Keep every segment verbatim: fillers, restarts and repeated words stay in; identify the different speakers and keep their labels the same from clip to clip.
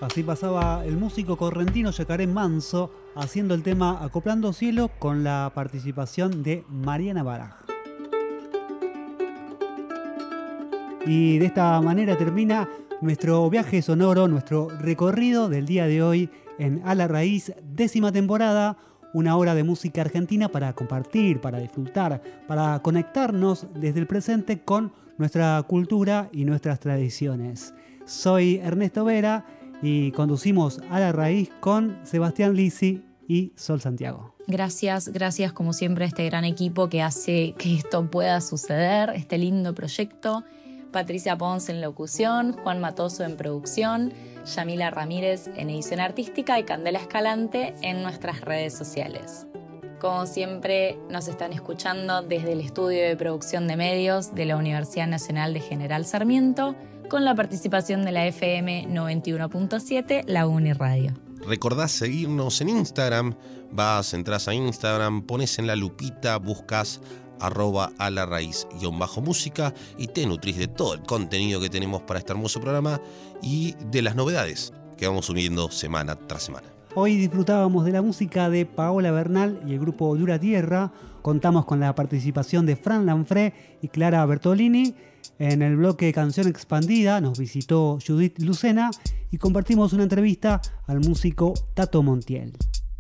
Speaker 1: Así pasaba el músico correntino Yacaré Manso haciendo el tema Acoplando Cielo con la participación de Mariana Baraj. Y de esta manera termina nuestro viaje sonoro, nuestro recorrido del día de hoy en A la Raíz, décima temporada, una hora de música argentina para compartir, para disfrutar, para conectarnos desde el presente con nuestra cultura y nuestras tradiciones. Soy Ernesto Vera y conducimos A la Raíz con Sebastián Lisi y Sol Santiago.
Speaker 2: Gracias, gracias como siempre a este gran equipo que hace que esto pueda suceder, este lindo proyecto. Patricia Pons en locución, Juan Matoso en producción, Yamila Ramírez en edición artística y Candela Escalante en nuestras redes sociales. Como siempre, nos están escuchando desde el estudio de producción de medios de la Universidad Nacional de General Sarmiento, con la participación de la F M noventa y uno punto siete, la Uniradio.
Speaker 3: Recordá seguirnos en Instagram, vas, entras a Instagram, pones en la lupita, buscas arroba a la raíz guión bajo música y te nutrís de todo el contenido que tenemos para este hermoso programa y de las novedades que vamos subiendo semana tras semana.
Speaker 1: Hoy disfrutábamos de la música de Paola Bernal y el grupo Dura Tierra. Contamos con la participación de Fran Lanfré y Clara Bertolini. En el bloque Canción Expandida nos visitó Judith Lucena y compartimos una entrevista al músico Tato Montiel.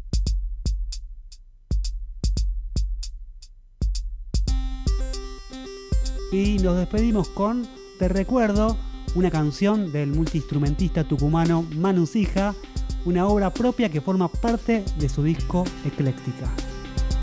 Speaker 1: Y nos despedimos con Te Recuerdo, una canción del multiinstrumentista tucumano Manu Sija, una obra propia que forma parte de su disco Ecléctica.